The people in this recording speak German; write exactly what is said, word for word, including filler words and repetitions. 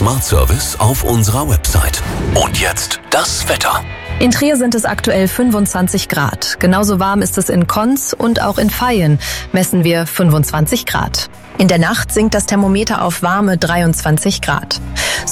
Smart Service auf unserer Website. Und jetzt das Wetter. In Trier sind es aktuell fünfundzwanzig Grad. Genauso warm ist es in Konz und auch in Vaihingen messen wir fünfundzwanzig Grad. In der Nacht sinkt das Thermometer auf warme dreiundzwanzig Grad.